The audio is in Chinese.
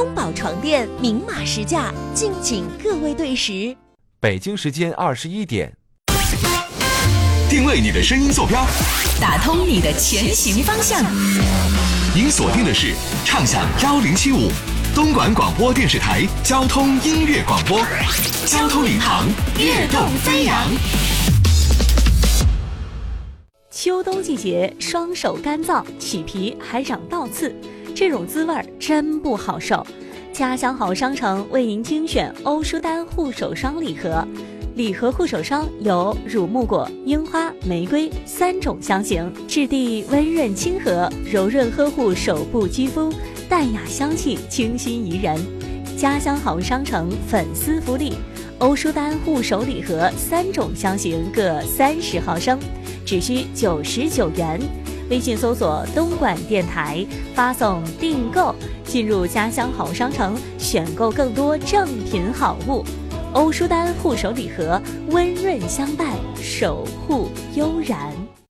东宝床垫明码实价，敬请各位对时。 北京时间21点， 定位你的声音坐标， 打通你的前行方向。 您锁定的是畅享1075东莞广播电视台交通音乐广播，交通领航，跃动飞扬。 秋冬季节，双手干燥，起皮还长倒刺，这种滋味真不好受。家乡好商城为您精选欧舒丹护手霜礼盒，礼盒护手霜有乳木果、樱花、玫瑰3种香型，质地温润亲和，柔润呵护手部肌肤，淡雅香气清新宜人。家乡好商城粉丝福利，欧舒丹护手礼盒3种香型各30毫升，只需99元。微信搜索东莞电台，发送订购，进入家乡好商城，选购更多正品好物。欧舒丹护手礼盒，温润相伴，守护悠然。